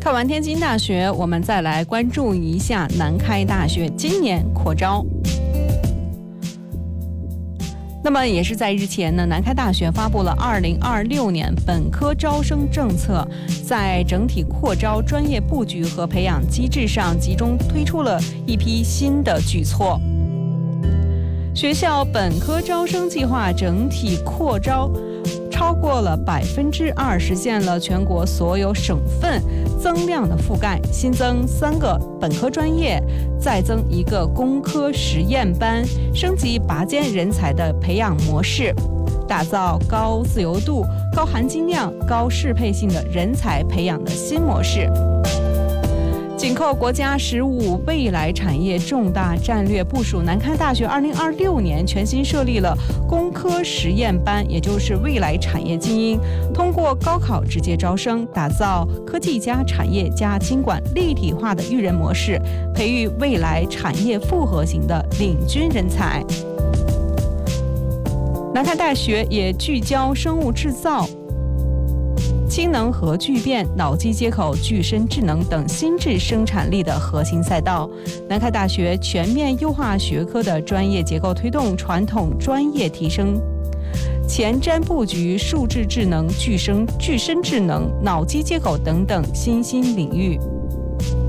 看完天津大学，我们再来关注一下南开大学今年扩招。那么也是在日前呢，南开大学发布了2026年本科招生政策，在整体扩招专业布局和培养机制上集中推出了一批新的举措。学校本科招生计划整体扩招超过了2%，实现了全国所有省份增量的覆盖，新增3个本科专业，再增1个工科实验班，升级拔尖人才的培养模式，打造高自由度、高含金量、高适配性的人才培养的新模式。紧扣国家15未来产业重大战略部署，南开大学2026年全新设立了工科实验班，也就是未来产业精英，通过高考直接招生，打造科技加产业加经管立体化的育人模式，培育未来产业复合型的领军人才。南开大学也聚焦生物制造、氢能核聚变、脑机接口、具身智能等新质生产力的核心赛道。南开大学全面优化学科的专业结构，推动传统专业提升，前瞻布局数字智能、具身智能、脑机接口等等新兴领域。